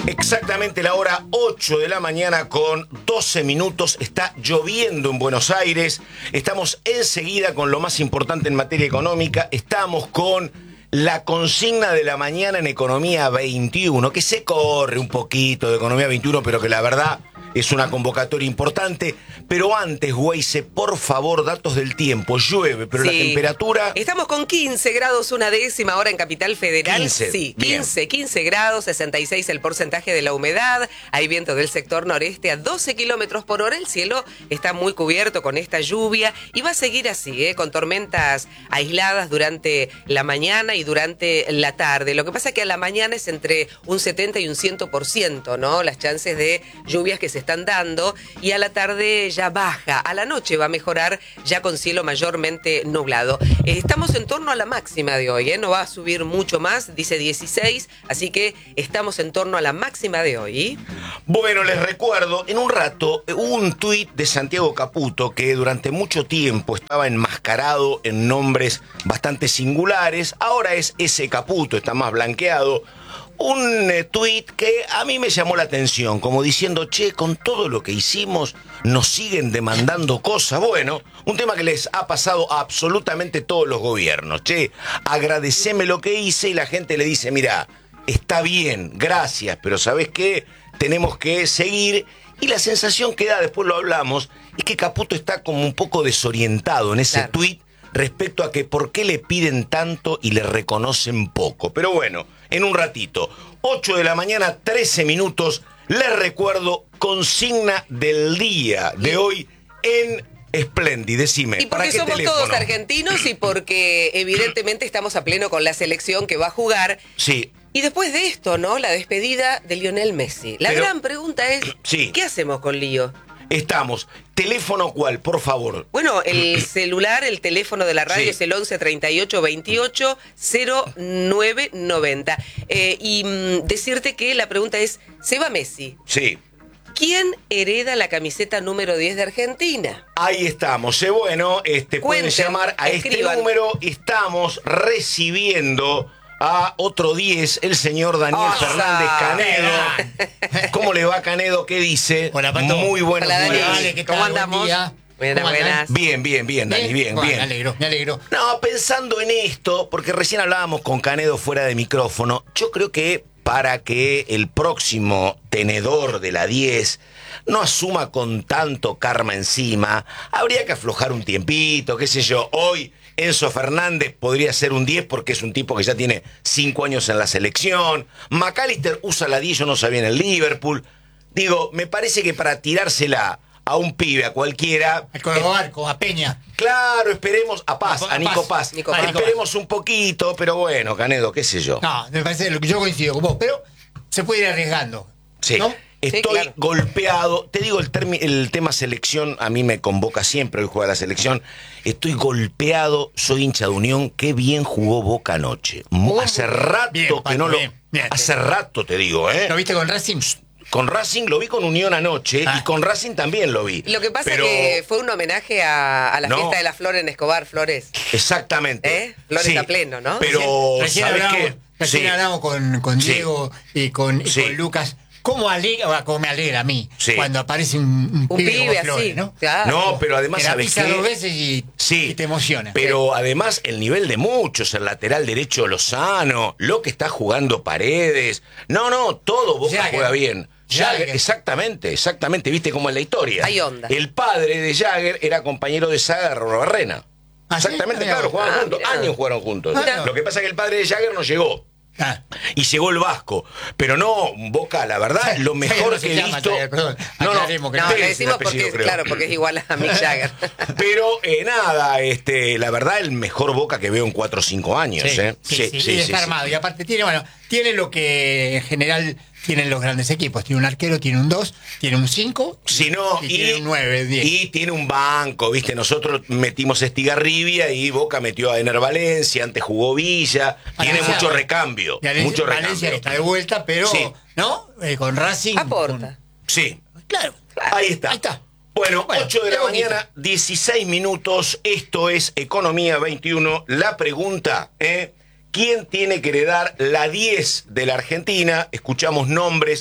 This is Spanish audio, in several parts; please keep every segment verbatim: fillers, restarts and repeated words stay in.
Exactamente la hora ocho de la mañana con doce minutos. Está lloviendo en Buenos Aires. Estamos enseguida con lo más importante en materia económica. Estamos con la consigna de la mañana en Economía veintiuno, que se corre un poquito de Economía veintiuno, pero que la verdad es una convocatoria importante. Pero antes, Weise, por favor, datos del tiempo. Llueve, pero sí, la temperatura... Estamos con quince grados, una décima hora en Capital Federal. quince, sí, bien. quince, quince grados, sesenta y seis el porcentaje de la humedad. Hay viento del sector noreste a doce kilómetros por hora. El cielo está muy cubierto con esta lluvia y va a seguir así, ¿eh? Con tormentas aisladas durante la mañana y durante la tarde. Lo que pasa es que a la mañana es entre un setenta y un cien por ciento, ¿no? Las chances de lluvias que se están dando, y a la tarde ya baja. A la noche va a mejorar ya con cielo mayormente nublado. Eh, estamos en torno a la máxima de hoy, ¿eh? No va a subir mucho más, dice dieciséis, así que estamos en torno a la máxima de hoy. Bueno, les recuerdo, en un rato hubo un tuit de Santiago Caputo que durante mucho tiempo estaba enmascarado en nombres bastante singulares. Ahora es ese Caputo, está más blanqueado. Un eh, tuit que a mí me llamó la atención, como diciendo, che, con todo lo que hicimos, nos siguen demandando cosas. Bueno, un tema que les ha pasado a absolutamente todos los gobiernos. Che, agradeceme lo que hice, y la gente le dice, mira, está bien, gracias, pero ¿sabés qué? Tenemos que seguir. Y la sensación que da, después lo hablamos, es que Caputo está como un poco desorientado en ese claro. tuit respecto a que por qué le piden tanto y le reconocen poco. Pero bueno, en un ratito, ocho de la mañana, trece minutos, les recuerdo, consigna del día de hoy en Splendid. Decime, y ¿para porque qué somos teléfono? todos argentinos y porque evidentemente estamos a pleno con la selección que va a jugar. Sí. Y después de esto, ¿no? La despedida de Lionel Messi. La Pero, gran pregunta es, sí. ¿qué hacemos con Lío? Estamos. ¿Teléfono cuál, por favor? Bueno, el celular, el teléfono de la radio sí. es el once treinta y ocho veintiocho cero nueve noventa. Eh, y mm, decirte que la pregunta es, ¿se va Messi? Sí. ¿Quién hereda la camiseta número diez de Argentina? Ahí estamos. Eh, bueno, este, pueden Cuenten, llamar a escriban. este número. Estamos recibiendo a otro diez, el señor Daniel ¡Osa! Fernández Canedo. ¿Cómo le va, Canedo? ¿Qué dice? Hola, Pato. Muy buenos Hola, Dani. días. Dale, ¿qué tal? ¿Cómo andamos? Buen día. Buenas, ¿Cómo andan? buenas. Bien, bien, bien, Dani, bien, Bueno, bien. Me alegro, me alegro. No, pensando en esto, porque recién hablábamos con Canedo fuera de micrófono, yo creo que para que el próximo tenedor de la diez no asuma con tanto karma encima, habría que aflojar un tiempito, qué sé yo. Hoy Enzo Fernández podría ser un diez porque es un tipo que ya tiene cinco años en la selección. McAllister usa la diez, yo no sabía, en el Liverpool. Digo, me parece que para tirársela a un pibe, a cualquiera... Al Colobarco, a Peña. Claro, esperemos a Paz, a, a Nico Paz. Paz. Nico Paz. Esperemos un poquito, pero bueno, Canedo, qué sé yo. No, me parece que yo coincido con vos, pero se puede ir arriesgando. Sí. ¿No? Estoy Sí, claro. golpeado. Te digo, el, termi- el tema selección a mí me convoca siempre. Hoy juega la selección. Estoy golpeado. Soy hincha de Unión. Qué bien jugó Boca anoche. Mo- Hace rato Bien, que Pato, no lo. bien, bien. Hace rato te digo, ¿eh? ¿Lo viste con Racing? Con Racing lo vi con Unión anoche Ah. y con Racing también lo vi. Lo que pasa Pero- es que fue un homenaje a, a la No. fiesta de la flor en Escobar, Flores. Exactamente. ¿Eh? Flores a pleno, ¿no? Pero, Recién ¿sabes hablamos, qué? recién Sí. hablamos con, con Sí. Diego y con, y Sí. con Lucas. ¿Cómo, alegra, cómo me alegra a mí Sí. cuando aparece un, un, Un pibe, pibe como así, Flores, ¿no? claro. No, pero además, Te la ¿sabes pisa qué? dos veces y, Sí, y te emociona. Pero además el nivel de muchos, el lateral derecho Lozano, lo que está jugando Paredes. No, no, todo Boca Jagger. juega bien. Jagger, Jagger. exactamente, exactamente, viste cómo es la historia. Hay onda. El padre de Jagger era compañero de saga de Barrena. ¿Ah, sí? Exactamente, Mirá claro, vos. jugaron Ah, juntos, mirá. años jugaron juntos. Mirá. Lo que pasa es que el padre de Jagger no llegó. Ah. Y llegó el Vasco, pero no, Boca, la verdad, lo mejor no se que he llama visto... Jagger, perdón, no, no, aclaremos que No, no. le Pérez decimos el apellido, porque, creo. claro, porque es igual a Mick Jagger. Pero eh, nada, este, la verdad, el mejor Boca que veo en cuatro o cinco años. Sí, ¿eh? sí, sí, y está armado. Y aparte tiene, bueno, tiene lo que en general tienen los grandes equipos. Tiene un arquero, tiene un dos, tiene un cinco, Si no, y, y, tiene un nueve, diez. y tiene un banco, ¿viste? Nosotros metimos Estigarribia y Boca metió a Ener Valencia, antes jugó Villa. Tiene Valencia, mucho recambio. Valencia, mucho Valencia recambio. que está de vuelta, pero, Sí. ¿no? Eh, con Racing. Aporta. Sí, con- claro. ahí está. Ahí está. Bueno, Bueno, ocho de la es bonito. mañana, dieciséis minutos. Esto es Economía veintiuno. La pregunta, ¿eh? ¿Quién tiene que heredar la diez de la Argentina? Escuchamos nombres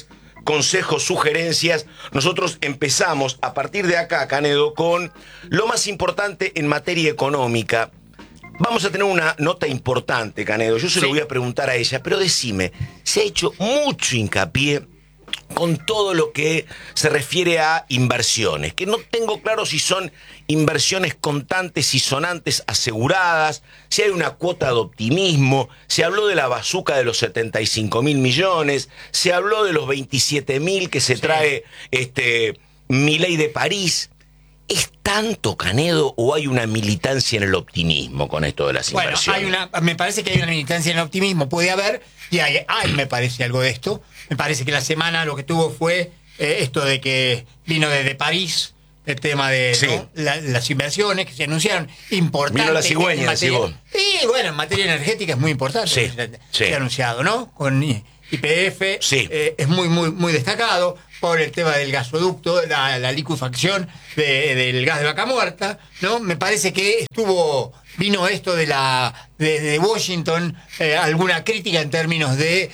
consejos, sugerencias. Nosotros empezamos a partir de acá, Canedo, con lo más importante en materia económica. Vamos a tener una nota importante, Canedo. Yo se Sí. lo voy a preguntar a ella, pero decime, se ha hecho mucho hincapié con todo lo que se refiere a inversiones, que no tengo claro si son inversiones contantes y sonantes aseguradas, si hay una cuota de optimismo. Se habló de la bazuca de los setenta y cinco mil millones, se habló de los veintisiete mil que se Sí. trae este Milei de París. ¿Es tanto, Canedo, o hay una militancia en el optimismo con esto de las Bueno, inversiones? hay una, me parece que hay una militancia en el optimismo, puede haber, y hay, hay, me parece, algo de esto. Me parece que la semana lo que tuvo fue eh, esto de que vino desde París, el tema de Sí. ¿no? La- las inversiones que se anunciaron, importantes. Vino la en cigüeña, materia- decís vos. Y bueno, en materia energética es muy importante. Sí, Se, sí. se ha anunciado, ¿no? Con I P F Sí. eh, es muy, muy, muy destacado por el tema del gasoducto, la, la licuefacción de- del gas de vaca muerta, ¿no? Me parece que estuvo, vino esto de la de, de Washington, eh, alguna crítica en términos de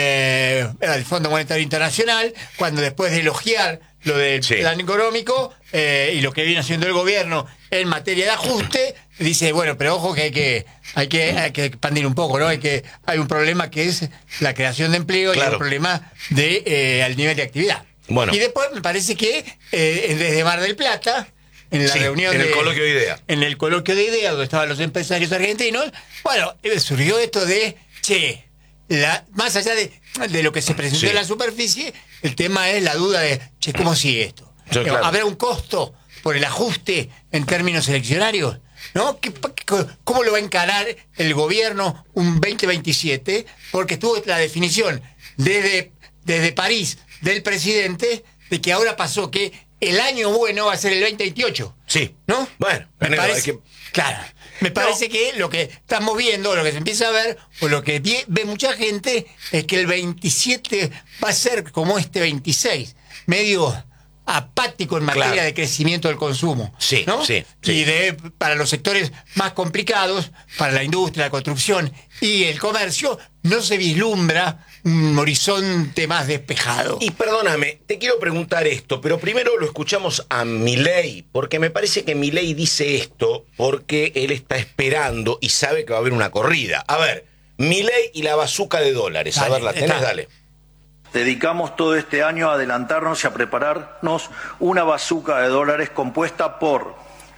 eh, el Fondo Monetario Internacional, cuando después de elogiar lo del Sí. plan económico eh, y lo que viene haciendo el gobierno en materia de ajuste, dice, bueno, pero ojo que hay que hay que hay que expandir un poco, ¿no? Hay que hay un problema que es la creación de empleo y Claro. un problema de eh, al nivel de actividad. Bueno. Y después me parece que eh, desde Mar del Plata, en la Sí, reunión en el de- coloquio de ideas. en el coloquio de ideas donde estaban los empresarios argentinos, bueno, eh, surgió esto de, che, la, más allá de, de lo que se presentó Sí. en la superficie, el tema es la duda de, che, ¿cómo sigue esto? Sí, claro. ¿Habrá un costo por el ajuste en términos eleccionarios? ¿No? ¿Qué, qué- ¿Cómo lo va a encarar el gobierno un veinte veintisiete? Porque tuvo la definición desde, desde París del presidente de que ahora pasó que el año bueno va a ser el veinte veintiocho. Sí. ¿No? Bueno, me Canedo, parece, hay que- claro, me parece que lo que estamos viendo, lo que se empieza a ver, o lo que vie- ve mucha gente, es que el veintisiete va a ser como este veintiséis, medio apático en materia Claro. de crecimiento del consumo. Sí, ¿no? sí, sí. Y de, para los sectores más complicados, para la industria, la construcción y el comercio, no se vislumbra un horizonte más despejado. Y perdóname, te quiero preguntar esto, pero primero lo escuchamos a Milei, porque me parece que Milei dice esto porque él está esperando y sabe que va a haber una corrida. A ver, Milei y la bazuca de dólares. A Dale, ver, la tenés, está. dale. Dedicamos todo este año a adelantarnos y a prepararnos una bazuca de dólares compuesta por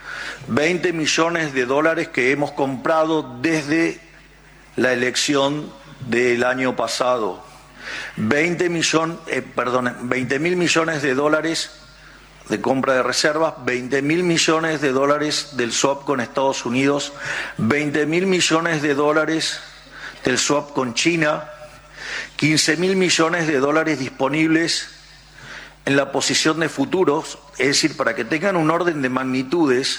veinte millones de dólares que hemos comprado desde la elección del año pasado, veinte millón, eh, perdón, veinte mil millones de dólares de compra de reservas, veinte mil millones de dólares del swap con Estados Unidos, veinte mil millones de dólares del swap con China, quince mil millones de dólares disponibles en la posición de futuros, es decir, para que tengan un orden de magnitudes,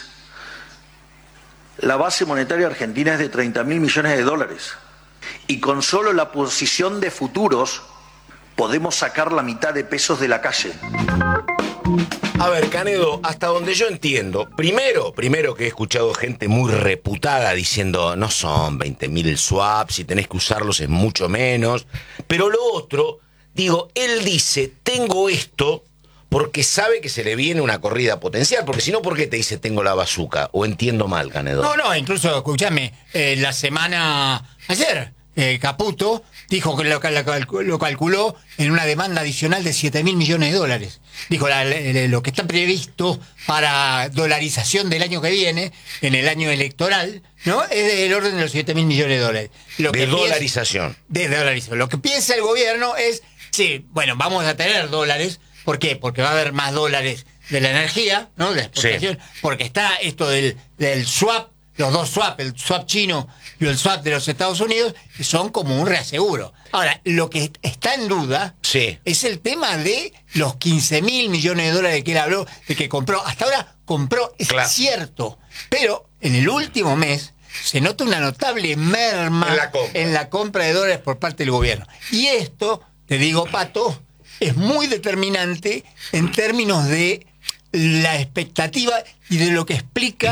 la base monetaria argentina es de treinta mil millones de dólares. Y con solo la posición de futuros podemos sacar la mitad de pesos de la calle. A ver, Canedo, hasta donde yo entiendo, primero, primero que he escuchado gente muy reputada diciendo no son veinte mil swaps, si tenés que usarlos es mucho menos, pero lo otro, digo, él dice, tengo esto porque sabe que se le viene una corrida potencial, porque si no, ¿por qué te dice tengo la bazuca? O entiendo mal, Canedo. No, no, incluso, escúchame, eh, la semana ayer, eh, Caputo dijo que lo, lo, lo calculó en una demanda adicional de siete mil millones de dólares. Dijo, la, la, lo que está previsto para dolarización del año que viene, en el año electoral, ¿no? Es del orden de los siete mil millones de dólares. Lo de que dolarización. Piensa, de dolarización. Lo que piensa el gobierno es, sí, bueno, vamos a tener dólares. ¿Por qué? Porque va a haber más dólares de la energía, ¿no? De la exportación, sí. Porque está esto del, del swap, los dos swap, el swap chino y el swap de los Estados Unidos, que son como un reaseguro. Ahora, lo que está en duda sí. es el tema de los quince mil millones de dólares de que él habló, de que compró. Hasta ahora compró, es claro. cierto, pero en el último mes se nota una notable merma en la compra, en la compra de dólares por parte del gobierno. Y esto, te digo, Pato, es muy determinante en términos de la expectativa y de lo que explica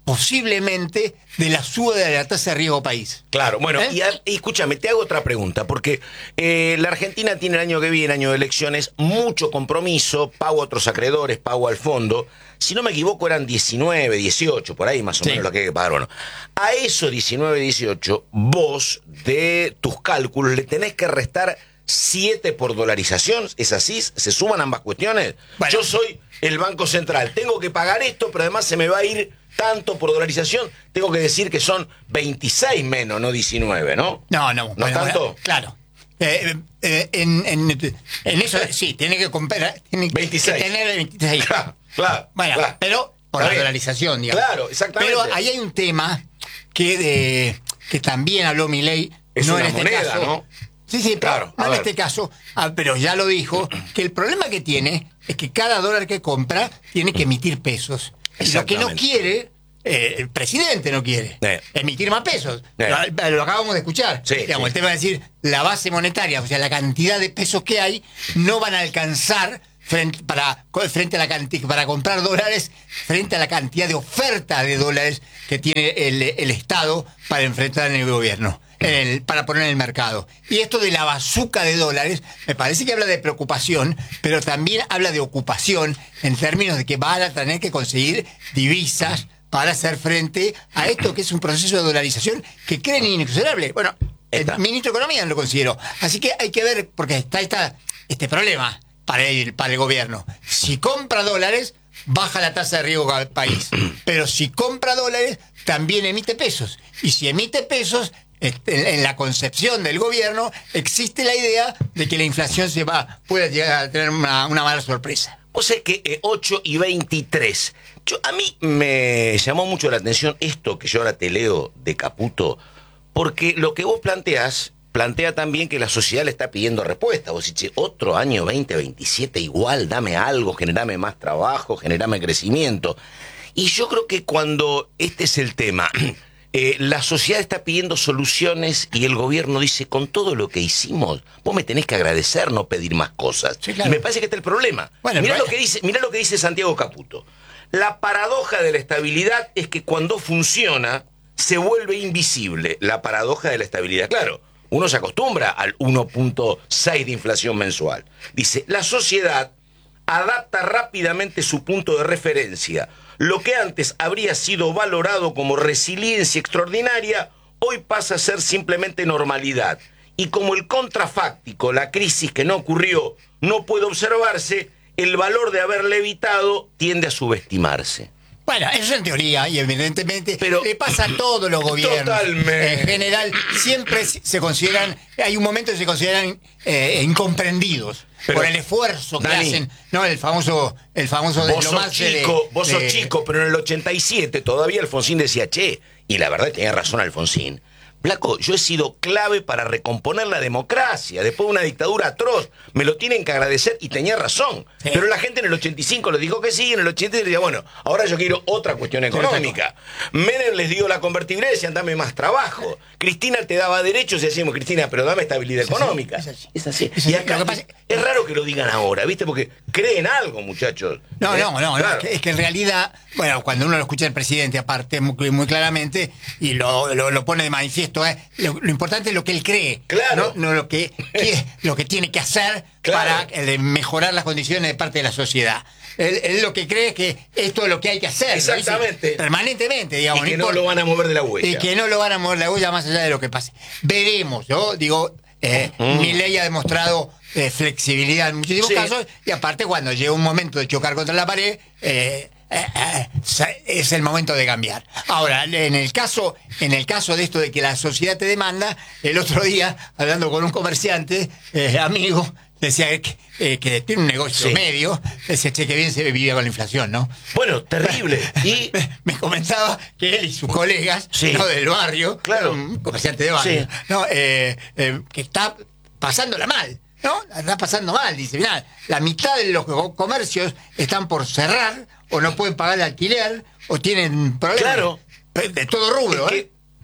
posiblemente de la suba de la tasa de riesgo país. Claro, bueno, ¿Eh? y, a- y escúchame, te hago otra pregunta, porque eh, la Argentina tiene el año que viene, año de elecciones, mucho compromiso, pago a otros acreedores, pago al fondo. Si no me equivoco, eran diecinueve, dieciocho, por ahí más o Sí. menos lo que hay que pagar. Bueno, a esos diecinueve, dieciocho, vos, de tus cálculos, le tenés que restar siete por dolarización. ¿Es así? ¿Se suman ambas cuestiones? Bueno. Yo soy el Banco Central, tengo que pagar esto, pero además se me va a ir tanto por dolarización. Tengo que decir que son veintiséis menos, no diecinueve, ¿no? No, no. ¿No bueno, tanto? bueno, claro. Eh, eh, en, en, en eso sí, tiene que comprar. Tiene que veintiséis. tener veintiséis. Claro, claro, Bueno, claro. pero por Está la bien. dolarización, digamos. Claro, exactamente. Pero ahí hay un tema que, de, que también habló Milei. Es no una en este moneda, caso. ¿no? Sí, sí, Claro, pero no a en ver. este caso, ah, pero ya lo dijo, que el problema que tiene es que cada dólar que compra tiene que emitir pesos. Y lo que no Exactamente. quiere, eh, el presidente no quiere, Eh. emitir más pesos. Eh. Lo, lo acabamos de escuchar. Sí, Digamos, sí. El tema de decir, la base monetaria, o sea, la cantidad de pesos que hay, no van a alcanzar frente, para, frente a la cantidad, para comprar dólares, frente a la cantidad de oferta de dólares que tiene el, el Estado para enfrentar en el gobierno. En el, para poner en el mercado. Y esto de la bazuca de dólares, me parece que habla de preocupación, pero también habla de ocupación en términos de que van a tener que conseguir divisas para hacer frente a esto que es un proceso de dolarización que creen inexorable. Bueno, Está. el ministro de Economía lo consideró. Así que hay que ver, porque está esta, este problema para el, para el gobierno. Si compra dólares, baja la tasa de riesgo al país. Pero si compra dólares, también emite pesos. Y si emite pesos, este, en la concepción del gobierno existe la idea de que la inflación se va puede llegar a tener una, una mala sorpresa. O sea que eh, ocho y veintitrés. Yo, a mí me llamó mucho la atención esto que yo ahora te leo de Caputo, porque lo que vos planteás, plantea también que la sociedad le está pidiendo respuesta. Vos decís, che, otro año veinte veintisiete igual, dame algo, generame más trabajo, generame crecimiento. Y yo creo que cuando este es el tema... Eh, la sociedad está pidiendo soluciones y el gobierno dice, con todo lo que hicimos, vos me tenés que agradecer, no pedir más cosas. Sí, claro. Y me parece que está el problema. Bueno, mirá, pero- lo que dice, mirá lo que dice Santiago Caputo. La paradoja de la estabilidad es que cuando funciona, se vuelve invisible. La paradoja de la estabilidad. Claro, uno se acostumbra al uno punto seis de inflación mensual. Dice, la sociedad adapta rápidamente su punto de referencia. Lo que antes habría sido valorado como resiliencia extraordinaria, hoy pasa a ser simplemente normalidad. Y como el contrafáctico, la crisis que no ocurrió, no puede observarse, el valor de haberle evitado tiende a subestimarse. Bueno, eso es en teoría y evidentemente Pero- le pasa a todos los gobiernos. Totalmente. En general, siempre se consideran, hay un momento que se consideran eh, incomprendidos Pero, por el esfuerzo que Dani, hacen, ¿no? El famoso, el famoso Vos sos deslomarse de- chico, vos sos de- chico, pero en el ochenta y siete todavía Alfonsín decía, che, y la verdad tenía razón Alfonsín. Flaco, yo he sido clave para recomponer la democracia después de una dictadura atroz. Me lo tienen que agradecer y tenía razón. Sí. Pero la gente en el ochenta y cinco le dijo que sí, en el ochenta y tres decía, bueno, ahora yo quiero otra cuestión económica. Menem les dio la convertibilidad y decían, dame más trabajo. Cristina te daba derechos y decíamos, Cristina, pero dame estabilidad Es así, económica. es así. Es así. Es Y así. acá, Lo que pasa- es raro que lo digan ahora, ¿viste? Porque creen algo, muchachos. No, ¿Eh? no, no, no, Claro. es, que, es que en realidad, bueno, cuando uno lo escucha al presidente, aparte muy, muy claramente, y lo, lo, lo pone de manifiesto, ¿eh? lo, lo importante es lo que él cree, Claro. no, no lo, que, que- lo que tiene que hacer Claro. para eh, mejorar las condiciones de parte de la sociedad. Él, él lo que cree es que esto es lo que hay que hacer, ¿lo dice? Exactamente. Permanentemente, digamos. Y que no importa. lo van a mover de la huella. Y que no lo van a mover la huella más allá de lo que pase. Veremos, yo digo, eh, Milei ha demostrado eh, flexibilidad en muchísimos Sí. casos, y aparte cuando llega un momento de chocar contra la pared, eh, eh, eh, es el momento de cambiar. Ahora, en el caso, en el caso de esto de que la sociedad te demanda, el otro día, hablando con un comerciante, eh, amigo, decía que, eh, que tiene un negocio Sí. medio, decía, che, que bien se vivía con la inflación, ¿no? Bueno, terrible. Y Me comentaba que él y sus colegas, Sí. ¿no? Del barrio, Claro. un comerciante de barrio, Sí. ¿no? Eh, eh, que está pasándola mal, ¿no? La está pasando mal, dice, mirá, la mitad de los co- comercios están por cerrar, o no pueden pagar el alquiler, o tienen problemas. Claro. De todo rubro, es ¿eh? que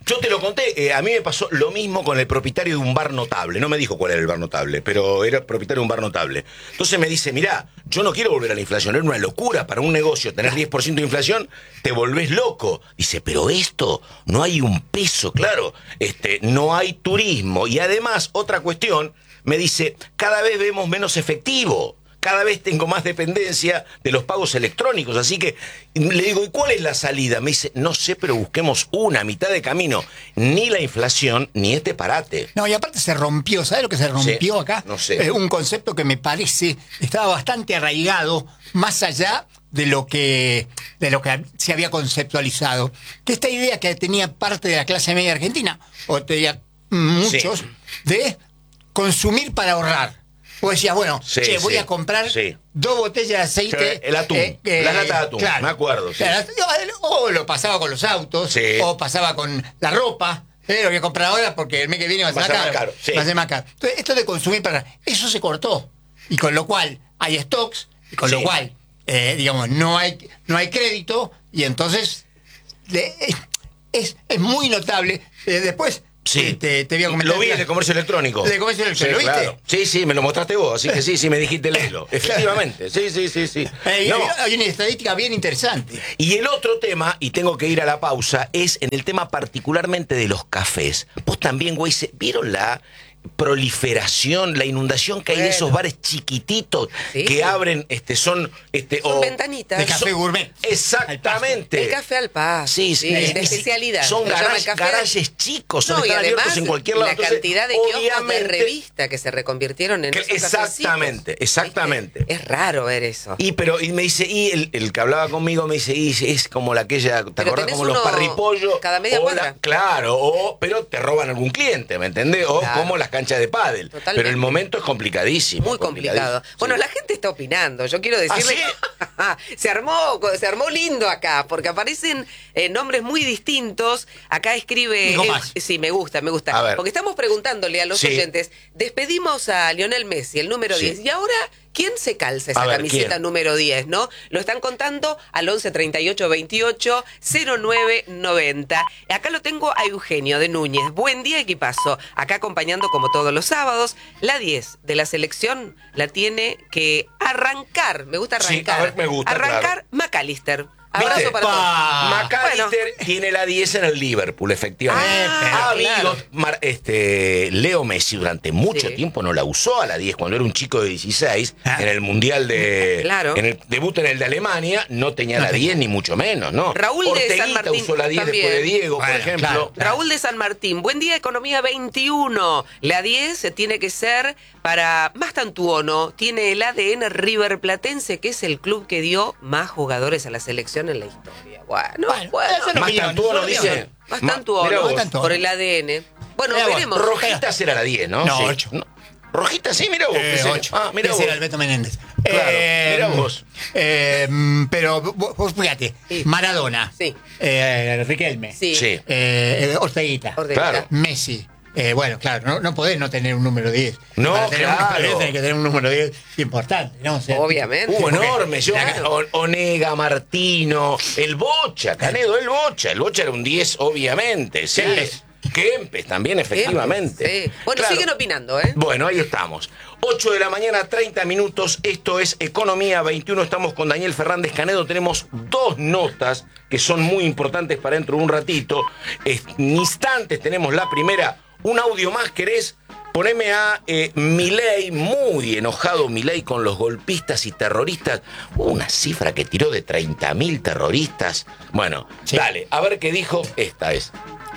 Yo te lo conté, eh, a mí me pasó lo mismo con el propietario de un bar notable. No me dijo cuál era el bar notable, pero era propietario de un bar notable. Entonces me dice, mirá, yo no quiero volver a la inflación, era una locura para un negocio tener diez por ciento de inflación, te volvés loco. Dice, pero esto, no hay un peso, claro, este, no hay turismo. Y además, otra cuestión, me dice, cada vez vemos menos efectivo. Cada vez tengo más dependencia de los pagos electrónicos, así que le digo, ¿y cuál es la salida? Me dice, no sé, pero busquemos una, a mitad de camino. Ni la inflación, ni este parate. No, y aparte se rompió, ¿sabes lo que se rompió Sí, acá? no sé. Eh, un concepto que me parece estaba bastante arraigado, más allá de lo que de lo que se había conceptualizado. Que esta idea que tenía parte de la clase media argentina, o tenía muchos, Sí. de consumir para ahorrar. Vos decías, bueno, Sí, che, voy sí, a comprar sí. dos botellas de aceite. El atún, la lata de atún, claro. me acuerdo, sí. Claro, o lo pasaba con los autos, Sí. o pasaba con la ropa. Eh, lo voy a comprar ahora porque el mes que viene va a ser Va más a ser caro. más caro, sí. Va a ser más caro. Entonces, esto de consumir para... Eso se cortó. Y con lo cual hay stocks, y con Sí. lo cual, eh, digamos, no hay, no hay crédito, y entonces le- es, es, es muy notable. Eh, después... Sí, Te, te voy a comentar. lo vi en el comercio electrónico. ¿De comercio electrónico? Sí, ¿Lo viste? claro. Sí, sí, me lo mostraste vos, así que sí, sí, me dijiste léelo. Efectivamente, sí, sí, sí, sí. Eh, No. Hay una estadística bien interesante. Y el otro tema, y tengo que ir a la pausa, es en el tema particularmente de los cafés. Vos también, güey, se- ¿vieron la proliferación, la inundación que hay de Bueno. esos bares chiquititos Sí. que abren, este, son, este, Son o- ventanitas. De café gourmet. Exactamente. El café al paso. Sí, sí, sí, de sí, sí. especialidad. Son Se llama garage- café. garajes chicos, son No, y están además abiertos en cualquier lado. la Entonces, cantidad de kioscos de obviamente- revista que se reconvirtieron en Que- esos exactamente, cafecitos. exactamente. ¿Viste? Es raro ver eso. Y pero y me dice, y el, el que hablaba conmigo me dice, y es como la aquella, ¿te Pero acordás? tenés Como los uno parripollos. cada media o cuadra. la- claro, o, pero te roban algún cliente, ¿me entendés? O Claro. como las canchas de pádel. Totalmente. Pero el momento es complicadísimo. Muy complicado. complicadísimo. Bueno, Sí. la gente está opinando. Yo quiero decirle ¿Ah, se armó, se armó lindo acá, porque aparecen eh, nombres muy distintos. Acá escribe. Digo eh, más. sí, me gusta, me gusta. A ver. Porque estamos preguntándole a los Sí. oyentes. Despedimos a Lionel Messi, el número Sí. diez. Y ahora, ¿quién se calza esa A ver, camiseta ¿quién? número diez, no? Lo están contando al once treinta y ocho veintiocho cero nueve noventa. Acá lo tengo a Eugenio de Núñez. Buen día, equipazo. Acá acompañando como todos los sábados. La diez de la selección la tiene que arrancar. Me gusta Sí, arrancar. a ver, me gusta, Arrancar claro. McAllister. Abrazo ¿Viste? para todos. Pa. McAllister Bueno. tiene la diez en el Liverpool, efectivamente. Ah, ha habido, claro. Mar- este, Leo Messi durante mucho Sí. tiempo no la usó a la diez, cuando era un chico de dieciséis, Ah. en el Mundial de... Claro. En el debut en el de Alemania, no tenía No la tenía. diez, ni mucho menos, ¿no? Raúl de Orteguita San Martín usó la diez también. después de Diego, Bueno, por ejemplo. claro. Raúl de San Martín, buen día, Economía veintiuno. La diez se tiene que ser para Mastantuono. Tiene el A D N River Platense, que es el club que dio más jugadores a la selección en la historia. Bueno, Bueno, bueno. eso no- Mastantuono opinión, dice... Mastantuono, Ma- mirá vos. Mastantuono. por el A D N. Bueno, Mirá vos, veremos. Rojitas era la diez, ¿no? No, Sí. ocho. No. Rojitas, sí, mira vos. Eh, qué sé yo. ocho. Ah, mira Ese vos. era Alberto Menéndez. Claro, Eh, mirá vos. eh, pero vos, vos fíjate, Sí. Maradona, Sí. eh, Riquelme, Sí. Sí. eh, eh, Orteguita, Orteguita. Claro. Messi. Eh, bueno, claro, no, no podés no tener un número diez. No, Para tener un claro. número diez tenés que tener un número diez importante, ¿no? O sea, Obviamente. Uh, porque enorme. Yo, la- O- Onega, Martino, el Bocha, Canedo, el Bocha. El Bocha era un diez, obviamente. Sí. Kempes. Kempes también, efectivamente. Sí. Bueno, Claro. siguen opinando, ¿eh? Bueno, ahí estamos. ocho de la mañana, treinta minutos. Esto es Economía veintiuno. Estamos con Daniel Fernández Canedo. Tenemos dos notas que son muy importantes para dentro de un ratito. En instantes tenemos la primera. Un audio más, ¿querés? Poneme a eh, Milei, muy enojado Milei con los golpistas y terroristas. Hubo una cifra que tiró de treinta mil terroristas. Bueno, Sí. dale, a ver qué dijo. Esta es.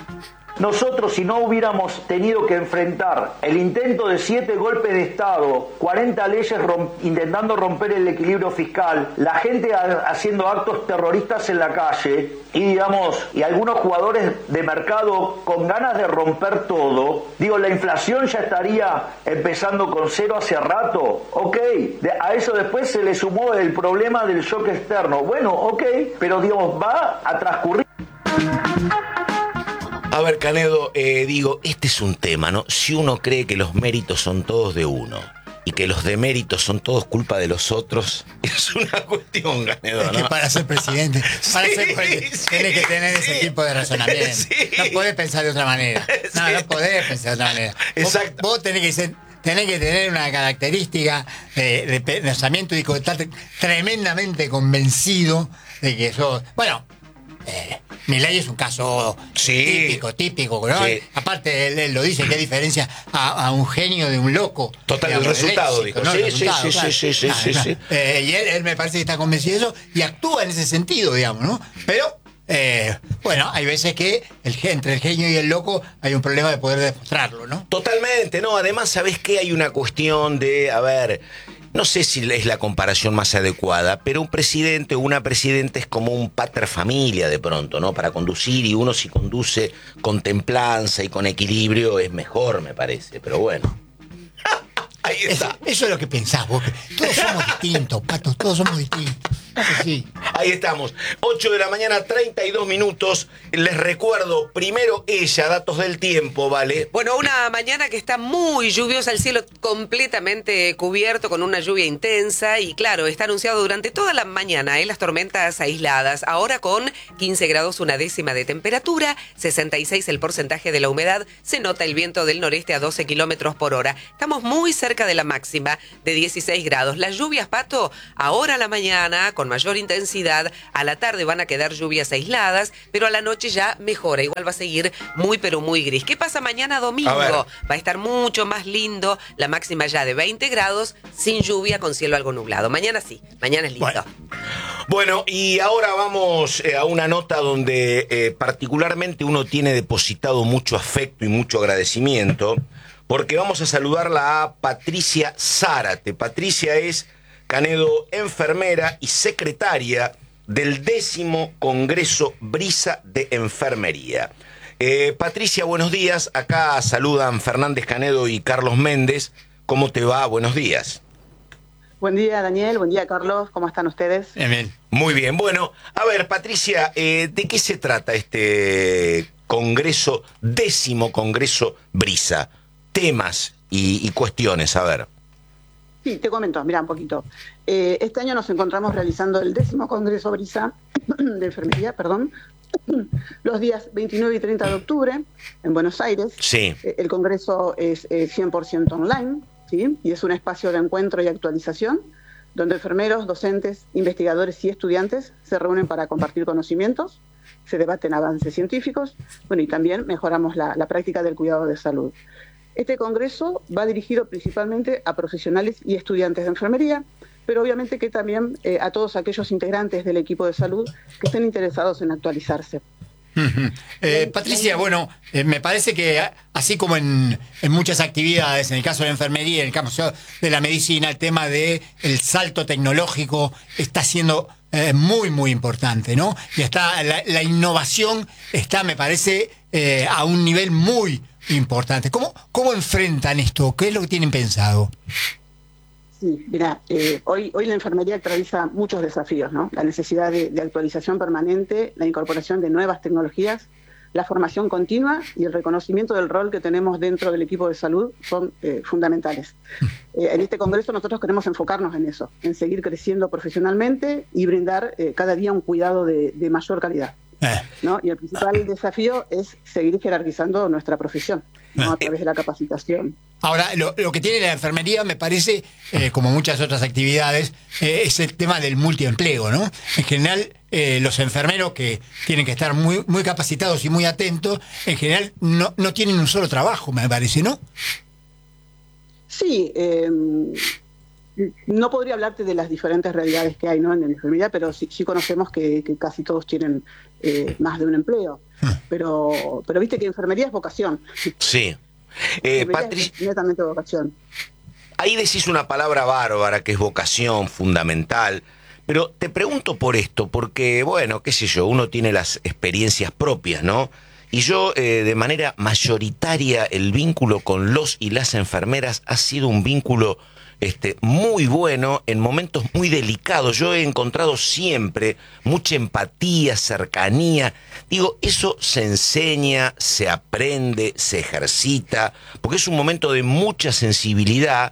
Nosotros, si no hubiéramos tenido que enfrentar el intento de siete golpes de Estado, cuarenta leyes rom- intentando romper el equilibrio fiscal, la gente ha- haciendo actos terroristas en la calle y, digamos, y algunos jugadores de mercado con ganas de romper todo, digo, la inflación ya estaría empezando con cero hace rato. Ok, de- a eso después se le sumó el problema del shock externo. Bueno, ok, pero, digamos, va a transcurrir. A ver, Canedo, eh, digo, este es un tema, ¿no? Si uno cree que los méritos son todos de uno y que los deméritos son todos culpa de los otros, es una cuestión, Canedo, Es ¿no? que para ser presidente, para Sí, ser presidente, sí, tenés que tener ese sí. tipo de razonamiento. Sí. No podés pensar de otra manera. No, Sí. no podés pensar de otra manera. Vos, Exacto. vos tenés que ser, tenés que tener una característica de, de pensamiento y estar tremendamente convencido de que sos. Bueno, eh, Milei es un caso Sí. típico, típico, ¿no? Sí. Aparte, él, él lo dice, qué diferencia a, a un genio de un loco. Total, Digamos, el resultado, éxito, dijo. ¿no? Sí, El sí, resultado, sí, claro. sí, sí, Claro, sí, claro. sí. Eh, y él, él me parece que está convencido de eso y actúa en ese sentido, digamos, ¿no? Pero, eh, bueno, hay veces que el, entre el genio y el loco hay un problema de poder demostrarlo, ¿no? Totalmente, no. Además, ¿sabés qué? Hay una cuestión de, a ver, no sé si es la comparación más adecuada, pero un presidente o una presidenta es como un pater familia de pronto, ¿no? Para conducir, y uno si conduce con templanza y con equilibrio es mejor, me parece, pero bueno. Ahí Es- está. eso es lo que pensás vos. que Todos somos distintos, patos, todos somos distintos. Eso sí. Ahí estamos. ocho de la mañana, treinta y dos minutos. Les recuerdo, primero ella, datos del tiempo, ¿vale? Bueno, una mañana que está muy lluviosa, el cielo completamente cubierto con una lluvia intensa y claro, está anunciado durante toda la mañana ¿eh? las tormentas aisladas. Ahora con quince grados una décima de temperatura, sesenta y seis el porcentaje de la humedad, se nota el viento del noreste a doce kilómetros por hora. Estamos muy cerca de la máxima de dieciséis grados. Las lluvias, Pato, ahora a la mañana con mayor intensidad, a la tarde van a quedar lluvias aisladas, pero a la noche ya mejora, igual va a seguir muy pero muy gris. ¿Qué pasa mañana domingo? A ver. Va a estar mucho más lindo, la máxima ya de veinte grados, sin lluvia, con cielo algo nublado. Mañana sí, mañana es lindo. Bueno. Bueno, y ahora vamos eh, a una nota donde eh, particularmente uno tiene depositado mucho afecto y mucho agradecimiento, porque vamos a saludarla a Patricia Zárate. Patricia es, Canedo, enfermera y secretaria del décimo Congreso Brisa de Enfermería. Eh, Patricia, buenos días. Acá saludan Fernández Canedo y Carlos Méndez. ¿Cómo te va? Buenos días. Buen día, Daniel. Buen día, Carlos. ¿Cómo están ustedes? Bien, bien. Muy bien. Bueno, a ver, Patricia, eh, ¿de qué se trata este Congreso, décimo Congreso Brisa? Temas y, y cuestiones, a ver. Sí, te comento, mira un poquito. Eh, este año nos encontramos realizando el décimo Congreso Brisa de Enfermería, perdón, los días veintinueve y treinta de octubre en Buenos Aires. Sí. Eh, el Congreso es eh, cien por ciento online, ¿sí? Y es un espacio de encuentro y actualización donde enfermeros, docentes, investigadores y estudiantes se reúnen para compartir conocimientos, se debaten avances científicos, bueno, y también mejoramos la, la práctica del cuidado de salud. Este congreso va dirigido principalmente a profesionales y estudiantes de enfermería, pero obviamente que también eh, a todos aquellos integrantes del equipo de salud que estén interesados en actualizarse. Ujú. Eh, Patricia, bueno, eh, me parece que a- así como en, en muchas actividades, en el caso de la enfermería, en el caso de la medicina, el tema de el salto tecnológico está siendo eh, muy, muy importante, ¿no? Y está la, la innovación está, me parece, eh, a un nivel muy importante. ¿Cómo, ¿Cómo enfrentan esto? ¿Qué es lo que tienen pensado? Sí, mira, eh, hoy, hoy la enfermería atraviesa muchos desafíos, ¿no? La necesidad de, de actualización permanente, la incorporación de nuevas tecnologías, la formación continua y el reconocimiento del rol que tenemos dentro del equipo de salud son eh, fundamentales. Eh, en este congreso nosotros queremos enfocarnos en eso, en seguir creciendo profesionalmente y brindar eh, cada día un cuidado de, de mayor calidad, Eh, ¿no? Y el principal desafío es seguir jerarquizando nuestra profesión, ¿no? A través de la capacitación. Ahora, lo, lo que tiene la enfermería, me parece, eh, como muchas otras actividades, eh, es el tema del multiempleo, ¿no? En general, eh, los enfermeros que tienen que estar muy, muy capacitados y muy atentos, en general no, no tienen un solo trabajo, me parece, ¿no? Sí, eh, no podría hablarte de las diferentes realidades que hay, ¿no? En la enfermería, pero sí, sí conocemos que, que casi todos tienen eh, más de un empleo. Pero, pero viste que enfermería es vocación. Sí. Eh, Enfermería Patricia, es netamente vocación. ahí decís una palabra bárbara que es vocación, fundamental. Pero te pregunto por esto, porque, bueno, qué sé yo, uno tiene las experiencias propias, ¿no? Y yo, eh, de manera mayoritaria, el vínculo con los y las enfermeras ha sido un vínculo este, muy bueno en momentos muy delicados. Yo he encontrado siempre mucha empatía, cercanía. Digo, eso se enseña, se aprende, se ejercita, porque es un momento de mucha sensibilidad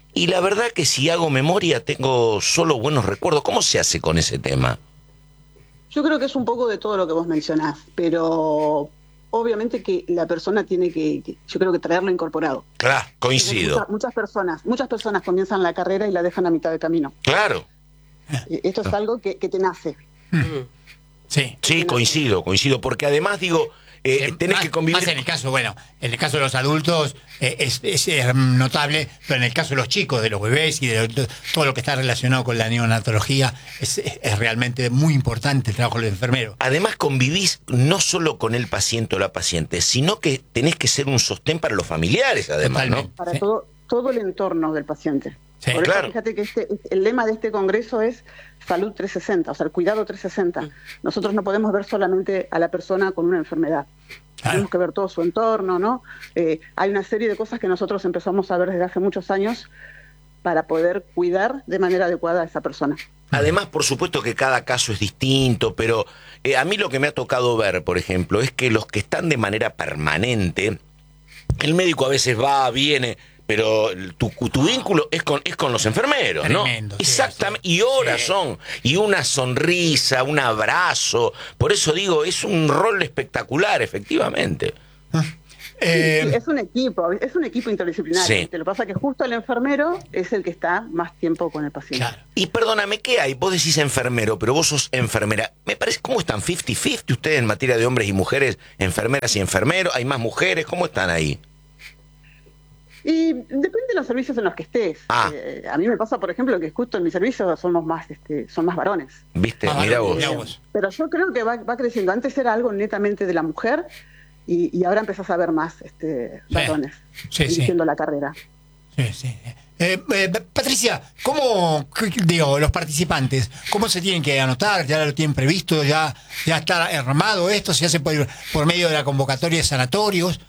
Y la verdad que si hago memoria tengo solo buenos recuerdos. ¿Cómo se hace con ese tema? Yo creo que es un poco de todo lo que vos mencionás, pero obviamente que la persona tiene que, que yo creo que traerlo incorporado. Claro, coincido. Muchas, muchas personas, muchas personas comienzan la carrera y la dejan a mitad de camino. Claro. Esto es algo que, que te nace. Sí. Sí, coincido, coincido, porque además digo, eh, Eh, tenés más, que convivir. más en el caso, bueno, en el caso de los adultos eh, es, es, es notable, pero en el caso de los chicos, de los bebés y de, de todo lo que está relacionado con la neonatología, es, es realmente muy importante el trabajo del enfermero. Además convivís no solo con el paciente o la paciente, sino que tenés que ser un sostén para los familiares, además, Totalmente. ¿no? Para Sí. todo, todo el entorno del paciente. Sí, Por eso, claro. fíjate que este, el lema de este congreso es salud trescientos sesenta, o sea, el cuidado trescientos sesenta. Nosotros no podemos ver solamente a la persona con una enfermedad. Claro. Tenemos que ver todo su entorno, ¿no? Eh, hay una serie de cosas que nosotros empezamos a ver desde hace muchos años para poder cuidar de manera adecuada a esa persona. Además, por supuesto que cada caso es distinto, pero eh, a mí lo que me ha tocado ver, por ejemplo, es que los que están de manera permanente, el médico a veces va, viene, pero tu, tu vínculo es con, es con los enfermeros, ¿no? Tremendo, sí, Exactamente, sí. y horas Sí. son, y una sonrisa, un abrazo, por eso digo, es un rol espectacular, efectivamente. Eh, Sí, sí, es un equipo, es un equipo interdisciplinario. Sí. ¿Viste? Lo que pasa es que justo el enfermero es el que está más tiempo con el paciente. claro. Y perdóname, ¿qué hay? Vos decís enfermero, pero vos sos enfermera. Me parece, ¿cómo están cincuenta cincuenta ustedes en materia de hombres y mujeres, enfermeras y enfermeros? ¿Hay más mujeres? ¿Cómo están ahí? Y depende de los servicios en los que estés. Ah. Eh, a mí me pasa, por ejemplo, que justo en mi servicio somos más, este, son más varones. ¿Viste? Ah, Mirá vos. mirá vos. Pero yo creo que va, va creciendo. Antes era algo netamente de la mujer y, y ahora empezás a ver más este, Sí. varones Sí, sí. eligiendo la carrera. Sí, sí. Eh, eh, Patricia, ¿cómo, digo, los participantes, cómo se tienen que anotar? ¿Ya lo tienen previsto? ¿Ya, ya está armado esto? ¿Se hace por, por medio de la convocatoria de sanatorios?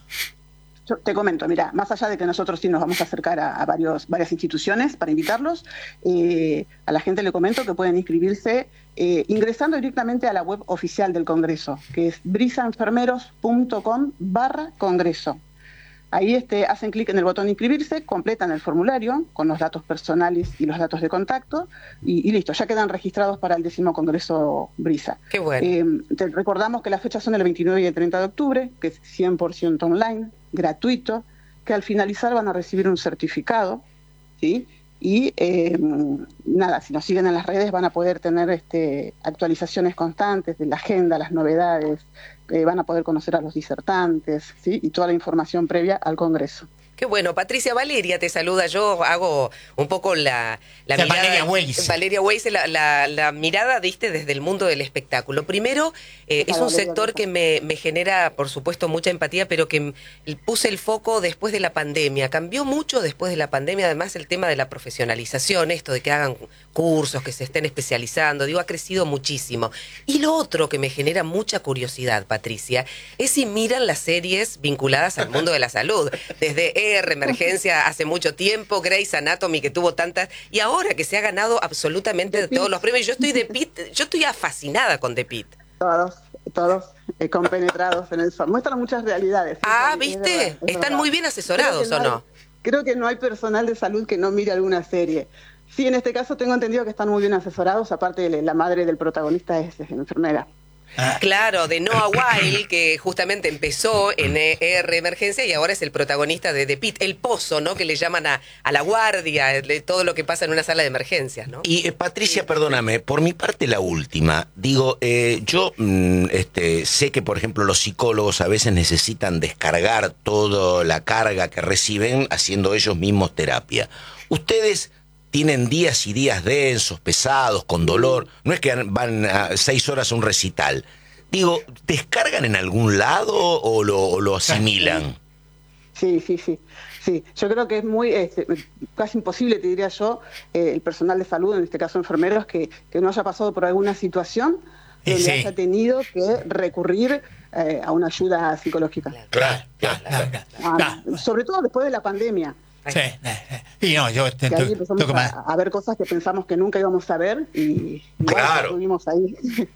Yo te comento, mira, más allá de que nosotros sí nos vamos a acercar a, a varios, varias instituciones para invitarlos, eh, a la gente le comento que pueden inscribirse eh, ingresando directamente a la web oficial del Congreso, que es brisaenfermeros.com barra Congreso. Ahí este, hacen clic en el botón inscribirse, completan el formulario con los datos personales y los datos de contacto y, y listo, ya quedan registrados para el décimo Congreso Brisa. Qué bueno. Eh, te recordamos que las fechas son el veintinueve y el treinta de octubre, que es cien por ciento online, gratuito, que al finalizar van a recibir un certificado, ¿sí? Y eh, nada, si nos siguen en las redes van a poder tener este, actualizaciones constantes de la agenda, las novedades, eh, van a poder conocer a los disertantes, ¿sí? Y toda la información previa al Congreso. Qué bueno, Patricia. Valeria te saluda. Yo hago un poco la, la O sea, mirada. Valeria Weise. Valeria Weise, la, la, la mirada, diste, desde el mundo del espectáculo. Primero, eh, es un Valeria, sector que me, me genera, por supuesto, mucha empatía, pero que m- puse el foco después de la pandemia. Cambió mucho después de la pandemia, además, el tema de la profesionalización, esto de que hagan cursos, que se estén especializando, digo, ha crecido muchísimo. Y lo otro que me genera mucha curiosidad, Patricia, es si miran las series vinculadas al mundo de la salud. Desde E R, Emergencia, hace mucho tiempo, Grey's Anatomy, que tuvo tantas, y ahora que se ha ganado absolutamente todos los premios. Yo estoy de Pitt, yo estoy ya fascinada con The Pitt. Todos, todos eh, compenetrados en el sol. Muestran muchas realidades. Ah, Es- es ¿viste? verdad, es Están verdad. muy bien asesorados, Creo que ¿o no? hay- Creo que no hay personal de salud que no mire alguna serie. Sí, en este caso tengo entendido que están muy bien asesorados, aparte de la madre del protagonista es, es enfermera. Claro, de Noah Weil, que justamente empezó en E R Emergencia y ahora es el protagonista de The Pit, el pozo, ¿no? Que le llaman a, a la guardia, de todo lo que pasa en una sala de emergencias, ¿no? Y eh, Patricia, perdóname, por mi parte la última. Digo, eh, yo mm, este, sé que, por ejemplo, los psicólogos a veces necesitan descargar toda la carga que reciben haciendo ellos mismos terapia. Ustedes tienen días y días densos, pesados, con dolor. No es que van a seis horas a un recital. Digo, ¿descargan en algún lado o lo, o lo asimilan? Sí, sí, sí. Sí, yo creo que es muy, este, casi imposible, te diría yo, eh, el personal de salud, en este caso enfermeros, que, que no haya pasado por alguna situación Eh, donde sí. haya tenido que recurrir eh, a una ayuda psicológica. Claro, Claro, claro, claro. Ah, Claro. sobre todo después de la pandemia, Sí, eh, eh. Y no, yo te, que ahí to- empezamos toco más. a, a ver cosas que pensamos que nunca íbamos a ver y, y bueno, Claro. estuvimos ahí.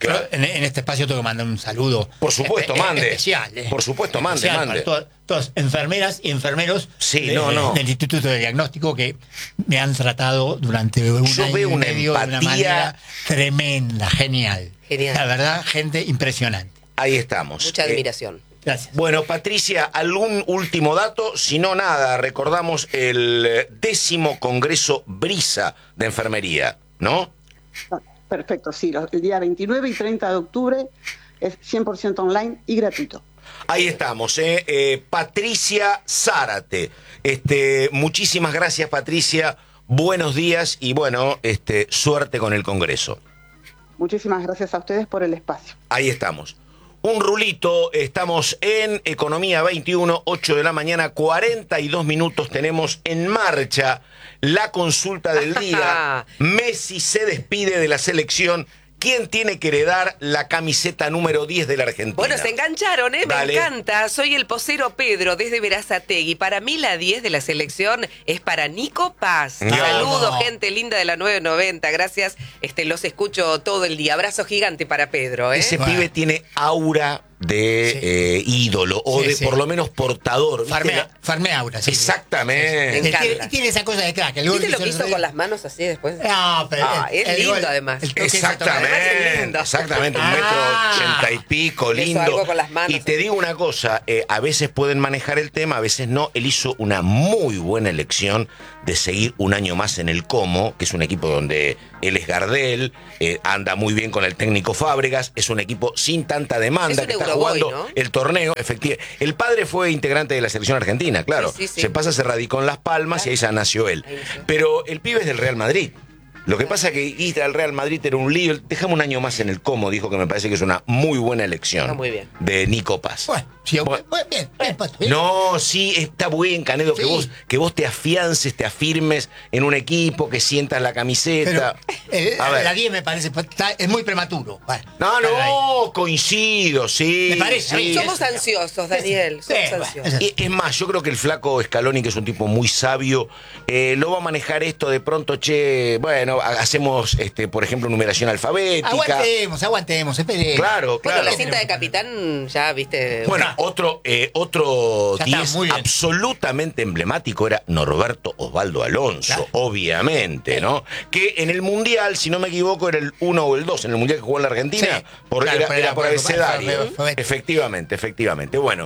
Claro. En, en este espacio tengo que mandar un saludo. Por supuesto, espe- mande. Especial. eh. Por supuesto, mande, Especial mande. para to- todas enfermeras y enfermeros Sí, de- no, de- no. del Instituto de Diagnóstico que me han tratado durante un Yo año veo y una medio de una empatía. manera tremenda, genial. Genial. La verdad, gente impresionante. Ahí estamos. Mucha Eh, admiración. Gracias. Bueno, Patricia, ¿algún último dato? Si no, nada, recordamos el eh, décimo Congreso Brisa de Enfermería, ¿no? Perfecto, sí. los- El día veintinueve y treinta de octubre es cien por ciento online y gratuito. Ahí estamos, ¿eh? Eh, Patricia Zárate. Este, muchísimas gracias, Patricia. Buenos días y, bueno, este, suerte con el Congreso. Muchísimas gracias a ustedes por el espacio. Ahí estamos. Un rulito, estamos en Economía veintiuno, ocho de la mañana, cuarenta y dos minutos. Tenemos en marcha la consulta del día. Messi se despide de la selección. ¿Quién tiene que heredar la camiseta número diez de la Argentina? Bueno, se engancharon, ¿eh? Me Dale. encanta. Soy el posero Pedro desde Verazategui. Para mí la diez de la selección es para Nico Paz. No, Saludos, no. gente linda de la nueve noventa. Gracias. Este, los escucho todo el día. Abrazo gigante para Pedro, ¿eh? Ese Bueno. pibe tiene aura de Sí. eh, ídolo o Sí, de sí. por lo menos portador. ¿viste? Farme, Farme Aura. sí, sí. Exactamente. Me Él encanta. tiene, tiene esa cosa de crack. El gol ¿Viste lo hizo que el hizo otro con día. las manos así después? No, pero Ah, el- es el lindo, gol- además. el toque ese toque. Además es Exactamente, lindo. exactamente, un Ah. metro ochenta y pico, Eso, lindo. algo con las manos, y te sí. digo una cosa, eh, a veces pueden manejar el tema, a veces no. Él hizo una muy buena elección de seguir un año más en el Como, que es un equipo donde él es Gardel, eh, anda muy bien con el técnico Fábregas, es un equipo sin tanta demanda, Es un que está Euroboy, jugando ¿no? el torneo, efectivamente. El padre fue integrante de la selección argentina, claro. Sí, sí, sí. Se pasa, se radicó en Las Palmas y ahí ya nació él. Ahí nació. Pero el pibe es del Real Madrid. Lo que pasa es que ir al Real Madrid era un lío. Dejame un año más en el Como, dijo que me parece que es una muy buena elección. Está muy bien. De Nico Paz. Bueno, sí, Bueno. bueno, bien, bien, Pato, bien. No, sí, está bien, Canedo, que Sí. vos que vos te afiances, te afirmes en un equipo, que sientas la Pero camiseta. eh, A ver. la diez me parece, está- es muy prematuro. Bueno, No, para ahí. no, coincido, sí. Me parece, a mí. sí. Somos ansiosos, Daniel. Sí, Somos bueno, ansiosos. es Y es más, yo creo que el flaco Scaloni, que es un tipo muy sabio, eh, lo va a manejar esto de pronto, che, bueno, ha- hacemos, este, por ejemplo, numeración alfabética. Aguantemos, aguantemos, esperemos. Claro, Bueno, claro. la cinta de capitán, ya, viste. Bueno, otro, eh, otro Ya está, diez muy bien. absolutamente emblemático era Norberto Osvaldo Alonso, Claro. obviamente, ¿no? Que en el Mundial, si no me equivoco, era el uno o el dos, en el Mundial que jugó en la Argentina, Sí, por, claro, era, por- era era por por- abecedario. por- por- por- Efectivamente, efectivamente. Bueno.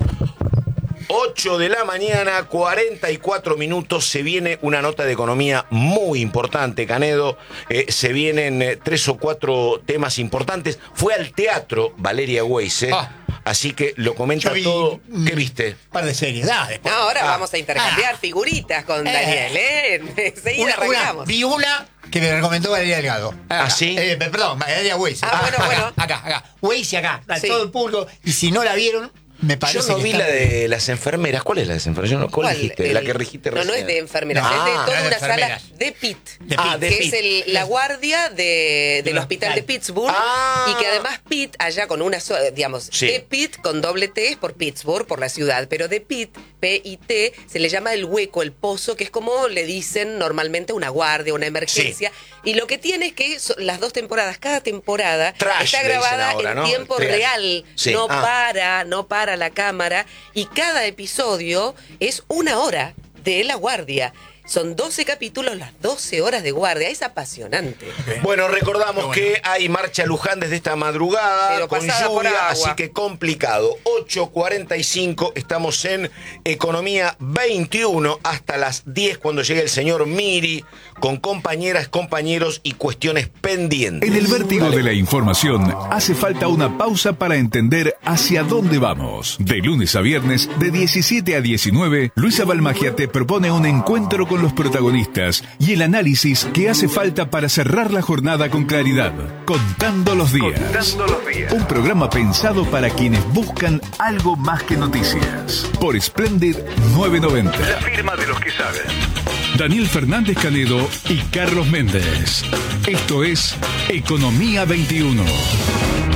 ocho de la mañana, cuarenta y cuatro minutos, se viene una nota de economía muy importante, Canedo. Eh, se vienen eh, tres o cuatro temas importantes. Fue al teatro Valeria Weise, Ah. así que lo comenta Yo vi todo. un ¿Qué viste? par de series. Da, después. No, ahora Ah. vamos a intercambiar figuritas con Eh. Daniel, ¿eh? Enseguida Una- una- arrancamos. vi una que me recomendó Valeria Delgado. ¿Ah, sí? Eh, perdón, Valeria Weiss. Ah, bueno, acá, bueno. Acá, acá. Weiss y acá. A Sí. todo el público. Y si no la vieron, me parece Yo no que vi está- la de las enfermeras. ¿Cuál es la de las enfermeras? Yo no- ¿Cuál, dijiste? El- La que dijiste No, recién. no es de enfermeras, Ah, es de no toda es de una sala enfermeras. de P I T. De Ah, Pitt. de que Pitt. es el- la guardia de, del Del hospital de hospital. Pittsburgh Ah. y que además Pitt, allá con una sola, digamos, Sí. de Pitt con doble T es por Pittsburgh, por la ciudad, pero de Pitt, P I T, se le llama el hueco, el pozo, que es como le dicen normalmente una guardia, una emergencia. Y lo que tiene es que so- las dos temporadas, cada temporada Trash, está le dicen grabada ahora, en ¿no? tiempo Trash. real, Sí. no Ah. para, no para la cámara, y cada episodio es una hora de la guardia. Son doce capítulos, las doce horas de guardia. Es apasionante. Bueno, recordamos Qué bueno. que hay marcha Luján desde esta madrugada Pero con pasada por lluvia, agua. así que complicado. ocho cuarenta y cinco, estamos en Economía veintiuno hasta las diez cuando llegue el señor Miri con compañeras, compañeros y cuestiones pendientes. En el vértigo de la información hace falta una pausa para entender hacia dónde vamos. De lunes a viernes, de diecisiete a diecinueve, Luisa Balmagia te propone un encuentro con los protagonistas y el análisis que hace falta para cerrar la jornada con claridad. Contando los días. Un programa pensado para quienes buscan algo más que noticias. Por Splendid novecientos noventa. La firma de los que saben. Daniel Fernández Canedo y Carlos Méndez. Esto es Economía veintiuno.